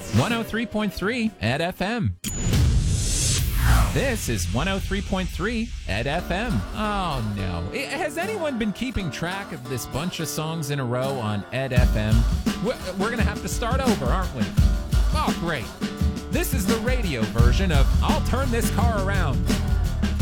103.3 at FM. This is 103.3 at FM. Oh, no. Has anyone been keeping track of this bunch of songs in a row on Ed FM? We're going to have to start over, aren't we? Oh, great. This is the radio version of I'll Turn This Car Around.